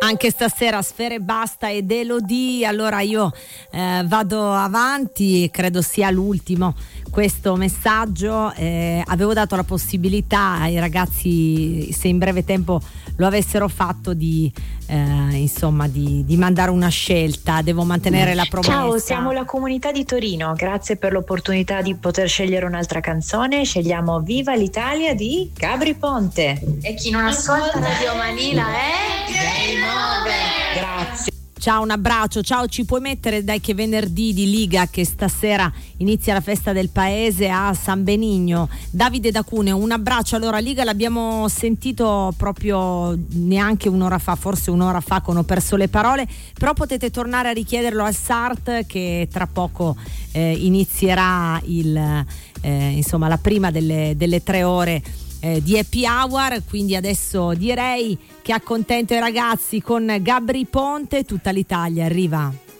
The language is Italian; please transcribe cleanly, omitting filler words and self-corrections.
Anche stasera Sfera Ebbasta ed Elodie. Allora io vado avanti, credo sia l'ultimo questo messaggio. Avevo dato la possibilità ai ragazzi, se in breve tempo lo avessero fatto, di mandare una scelta. Devo mantenere la promessa. Ciao, siamo la comunità di Torino, grazie per l'opportunità di poter scegliere un'altra canzone. Scegliamo Viva l'Italia di Gabry Ponte. E chi non ascolta Radio Manila è Game Over. Grazie. Ciao, un abbraccio. Ciao, ci puoi mettere, dai, che venerdì di Liga, che stasera inizia la festa del paese a San Benigno. Davide da Cuneo, un abbraccio. Allora, Liga l'abbiamo sentito proprio neanche un'ora fa, forse un'ora fa, con Ho perso le parole, però potete tornare a richiederlo al SART, che tra poco inizierà la prima delle 3 ore di Happy Hour. Quindi adesso direi che accontento i ragazzi con Gabry Ponte. Tutta l'Italia arriva.